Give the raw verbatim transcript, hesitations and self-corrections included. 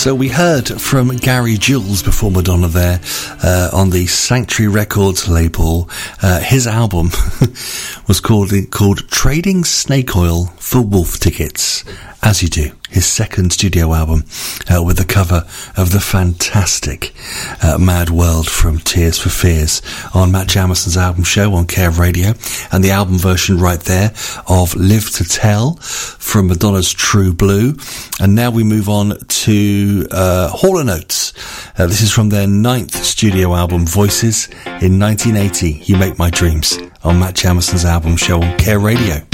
So we heard from Gary Jules before Madonna there uh, on the Sanctuary Records label. Uh, his album was called called Trading Snake Oil for Wolf Tickets, as you do. His second studio album uh, with the cover of the fantastic uh, Mad World from Tears for Fears on Matt Jamison's album show on Care Radio, and the album version right there of Live to Tell from Madonna's True Blue. And now we move on to uh, Hall and Oates. Uh, this is from their ninth studio album Voices in nineteen eighty. You Make My Dreams on Matt Jamison's album show on Care Radio.